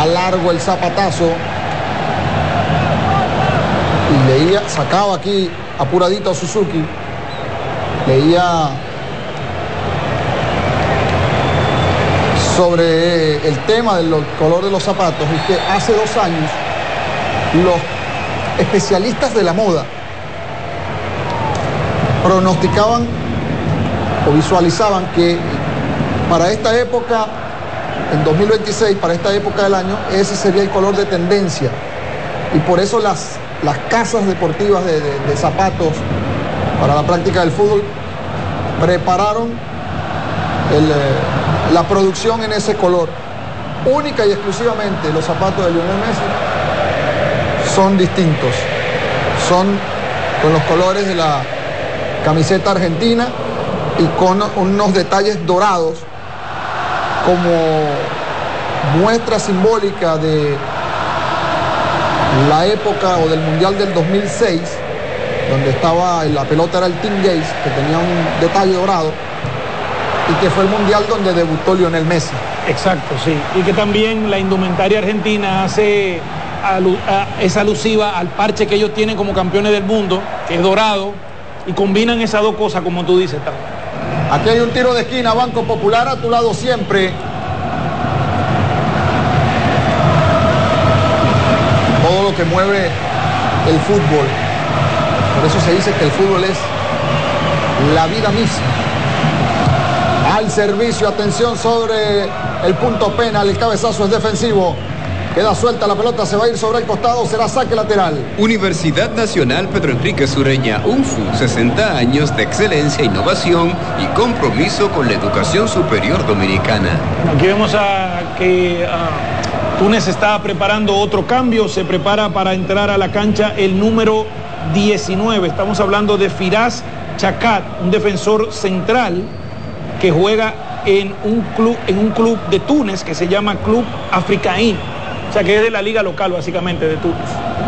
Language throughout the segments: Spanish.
largo el zapatazo. Y leía, sacaba aquí apuradito a Suzuki. Leía sobre el tema del color de los zapatos. Y que hace 2 años los especialistas de la moda pronosticaban o visualizaban que para esta época, en 2026, para esta época del año, ese sería el color de tendencia. Y por eso las casas deportivas de zapatos para la práctica del fútbol prepararon la producción en ese color. Única y exclusivamente los zapatos de Lionel Messi son distintos. Son con los colores de la camiseta argentina y con unos detalles dorados como muestra simbólica de la época o del Mundial del 2006, donde estaba, la pelota era el Team Gaze, que tenía un detalle dorado, y que fue el Mundial donde debutó Lionel Messi. Exacto, sí. Y que también la indumentaria argentina es alusiva al parche que ellos tienen como campeones del mundo, que es dorado, y combinan esas dos cosas, como tú dices también. Aquí hay un tiro de esquina, Banco Popular a tu lado siempre. Todo lo que mueve el fútbol. Por eso se dice que el fútbol es la vida misma. Al servicio, atención sobre el punto penal, el cabezazo es defensivo. Queda suelta la pelota, se va a ir sobre el costado, será saque lateral. Universidad Nacional Pedro Enrique Sureña, UNFU, 60 años de excelencia, innovación y compromiso con la educación superior dominicana. Aquí vemos que Túnez está preparando otro cambio, se prepara para entrar a la cancha el número 19. Estamos hablando de Firas Chakat, un defensor central que juega en un club de Túnez que se llama Club Africain. O sea que es de la liga local básicamente de Túnez.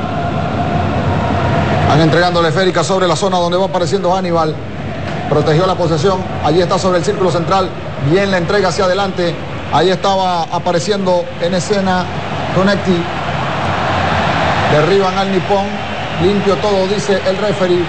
Van entregándole esférica sobre la zona donde va apareciendo Aníbal. Protegió la posesión. Allí está sobre el círculo central. Bien la entrega hacia adelante. Ahí estaba apareciendo en escena Tonecti. Derriban al nipón. Limpio todo, dice el referee.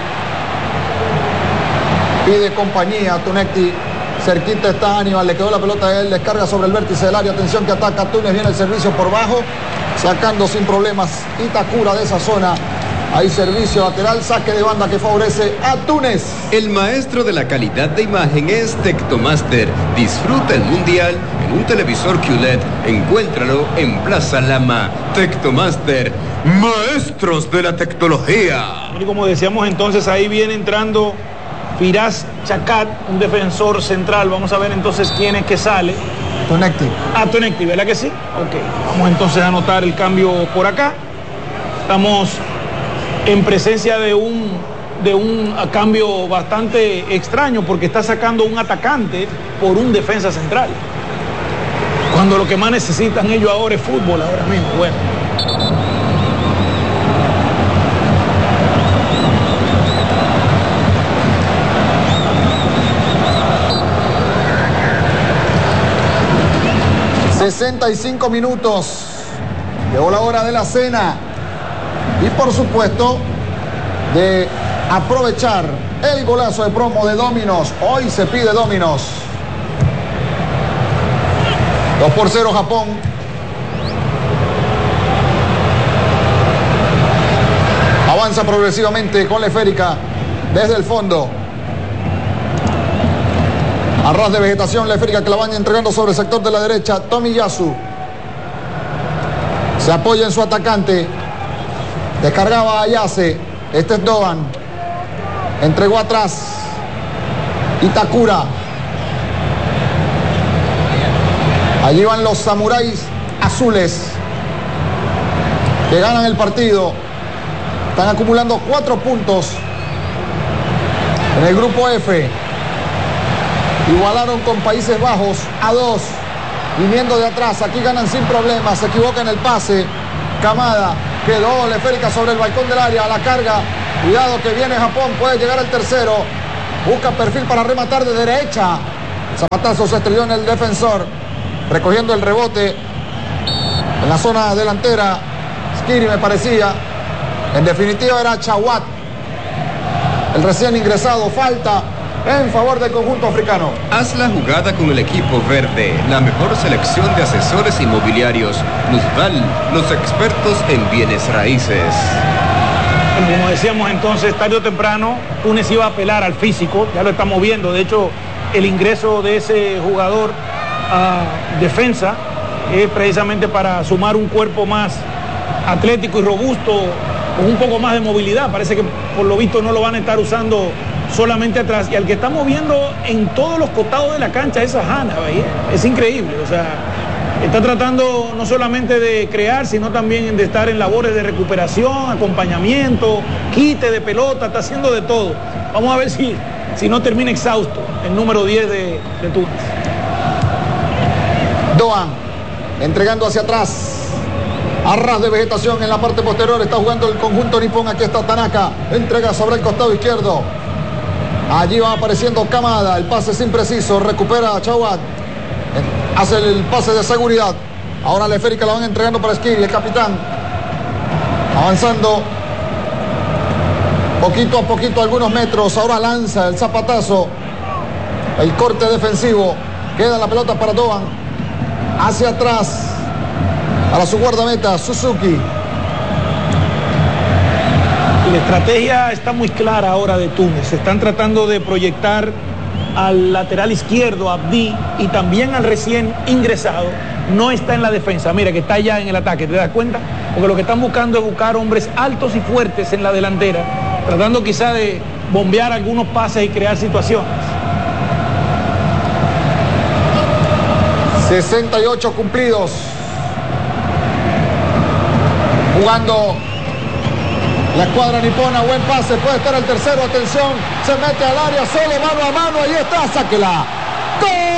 Pide compañía a Tonecti. Cerquita está Aníbal, le quedó la pelota a él, descarga sobre el vértice del área, atención que ataca Túnez, viene el servicio por bajo, sacando sin problemas Itacura de esa zona. Hay servicio lateral, saque de banda que favorece a Túnez. El maestro de la calidad de imagen es Tectomaster. Disfruta el mundial en un televisor QLED. Encuéntralo en Plaza Lama. Tectomaster, maestros de la tecnología. Y como decíamos entonces, ahí viene entrando Firas Chakat, un defensor central. Vamos a ver entonces quién es que sale. Tonecti. Tonecti, ¿verdad que sí? Ok, vamos entonces a anotar el cambio por acá. Estamos en presencia de un cambio bastante extraño, porque está sacando un atacante por un defensa central, cuando lo que más necesitan ellos ahora es fútbol ahora mismo. Bueno, 65 minutos. Llegó la hora de la cena. Y por supuesto, de aprovechar el golazo de promo de Domino's. Hoy se pide Domino's. 2-0 Japón. Avanza progresivamente con la esférica desde el fondo. A ras de vegetación, la esférica que la van entregando sobre el sector de la derecha. Tomiyasu se apoya en su atacante. Descargaba a Ayase. Este es Doan. Entregó atrás. Itacura. Allí van los samuráis azules que ganan el partido. Están acumulando 4 puntos en el grupo F. Igualaron con Países Bajos a 2. Viniendo de atrás, aquí ganan sin problemas. Se equivoca en el pase. Kamada quedó la esférica sobre el balcón del área. A la carga. Cuidado que viene Japón. Puede llegar el tercero. Busca perfil para rematar de derecha. El zapatazo se estrelló en el defensor. Recogiendo el rebote. en la zona delantera. Skiri me parecía. En definitiva era Chawat, el recién ingresado. Falta en favor del conjunto africano. Haz la jugada con el equipo verde, la mejor selección de asesores inmobiliarios. Luzval, los expertos en bienes raíces. Bueno, como decíamos entonces, tarde o temprano, Túnez iba a apelar al físico, ya lo estamos viendo. De hecho, el ingreso de ese jugador a defensa es precisamente para sumar un cuerpo más atlético y robusto, con un poco más de movilidad. Parece que por lo visto no lo van a estar usando solamente atrás. Y al que estamos viendo en todos los costados de la cancha es a Hanna, es increíble. O sea, está tratando no solamente de crear, sino también de estar en labores de recuperación, acompañamiento, quite de pelota, está haciendo de todo. Vamos a ver si no termina exhausto el número 10 de Túnez. Doan entregando hacia atrás. A ras de vegetación en la parte posterior está jugando el conjunto nipón. Aquí está Tanaka, entrega sobre el costado izquierdo. Allí va apareciendo Kamada, el pase es impreciso, recupera a Chawat, hace el pase de seguridad. Ahora la esférica la van entregando para Skiri, el capitán. Avanzando poquito a poquito, algunos metros. Ahora lanza el zapatazo, el corte defensivo. Queda la pelota para Doan. Hacia atrás. Para su guardameta, Suzuki. La estrategia está muy clara ahora de Túnez. Se están tratando de proyectar al lateral izquierdo, Abdi, y también al recién ingresado. No está en la defensa. Mira que está ya en el ataque, ¿te das cuenta? Porque lo que están buscando es buscar hombres altos y fuertes en la delantera, tratando quizá de bombear algunos pases y crear situaciones. 68 cumplidos. Jugando la escuadra nipona, buen pase, puede estar el tercero, atención, se mete al área, solo mano a mano, ahí está, sáquela. ¡Gol!